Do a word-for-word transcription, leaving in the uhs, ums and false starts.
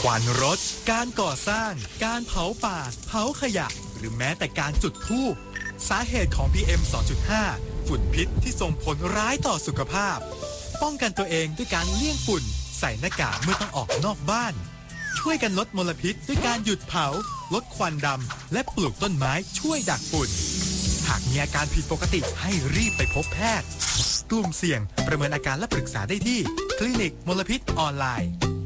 ควันรถการก่อสร้างการเผาป่าเผาขยะหรือแม้แต่การจุดธูปสาเหตุของ พี เอ็ม สองจุดห้า ฝุ่นพิษที่ส่งผลร้ายต่อสุขภาพป้องกันตัวเองด้วยการเลี่ยงฝุ่นใส่หน้ากากเมื่อต้องออกนอกบ้านช่วยกันลดมลพิษด้วยการหยุดเผาลดควันดำและปลูกต้นไม้ช่วยดักฝุ่นหากมีอาการผิดปกติให้รีบไปพบแพทย์กลุ่มเสี่ยงประเมินอาการและปรึกษาได้ที่คลินิกมลพิษออนไลน์